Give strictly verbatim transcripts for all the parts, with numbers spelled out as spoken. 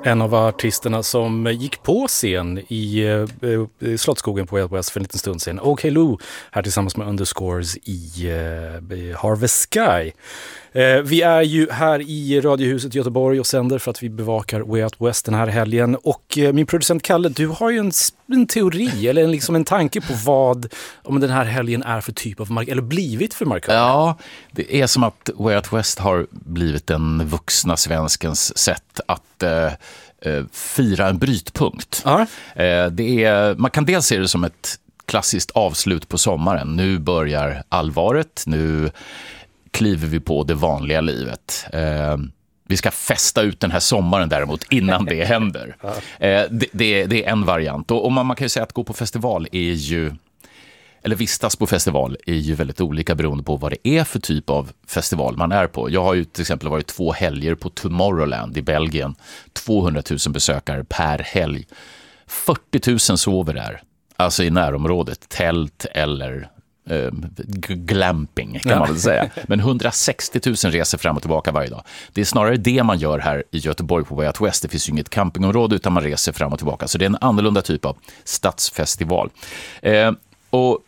En av artisterna som gick på scen i uh, Slottsskogen på Way Out West för en liten stund sedan. Okej Lou, här tillsammans med Underscores i uh, Harvest Sky. Uh, vi är ju här i Radiohuset i Göteborg och sänder för att vi bevakar Way Out West den här helgen. Och uh, min producent Kalle, du har ju en, en teori eller en, liksom en tanke på vad om den här helgen är för typ av mark eller blivit för markör. Ja, det är som att Way Out West har blivit den vuxna svenskens sätt att uh, uh, fira en brytpunkt. Uh-huh. Uh, det är, man kan dels se det som ett klassiskt avslut på sommaren. Nu börjar allvaret, nu kliver vi på det vanliga livet. Uh, vi ska festa ut den här sommaren däremot innan det händer. Uh, det, det, det är en variant. Och, och man, man kan ju säga att gå på festival är ju eller vistas på festival är ju väldigt olika beroende på vad det är för typ av festival man är på. Jag har ju till exempel varit två helger på Tomorrowland i Belgien. tvåhundratusen besökare per helg. fyrtio tusen sover där. Alltså i närområdet. Tält eller eh, glamping kan ja. man väl säga. Men hundrasextio tusen reser fram och tillbaka varje dag. Det är snarare det man gör här i Göteborg på Way Out West. Det finns ju inget campingområde utan man reser fram och tillbaka. Så det är en annorlunda typ av stadsfestival. Eh, och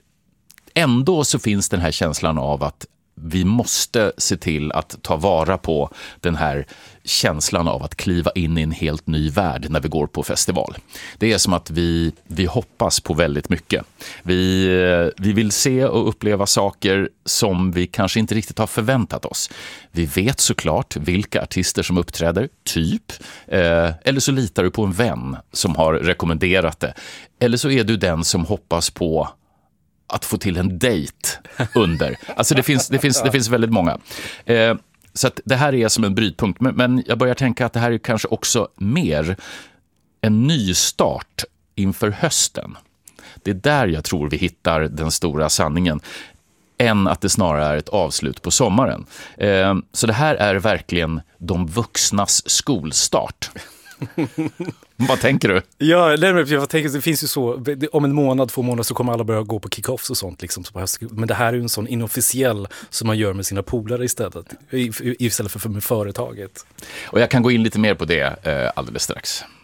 ändå så finns den här känslan av att vi måste se till att ta vara på den här känslan av att kliva in i en helt ny värld när vi går på festival. Det är som att vi, vi hoppas på väldigt mycket. Vi, vi vill se och uppleva saker som vi kanske inte riktigt har förväntat oss. Vi vet såklart vilka artister som uppträder, typ. Eh, eller så litar du på en vän som har rekommenderat det. Eller så är du den som hoppas på att få till en dejt under. Alltså det finns, det finns, det finns väldigt många. Eh, så att det här är som en brytpunkt. Men, men jag börjar tänka att det här är kanske också mer en ny start inför hösten. Det är där jag tror vi hittar den stora sanningen. Än att det snarare är ett avslut på sommaren. Eh, så det här är verkligen de vuxnas skolstart. Vad tänker du? Ja, jag tänker, det finns ju så, om en månad, två månader så kommer alla börja gå på kick-offs och sånt liksom, men det här är ju en sån inofficiell som man gör med sina polare istället istället för med företaget. Och jag kan gå in lite mer på det eh, alldeles strax.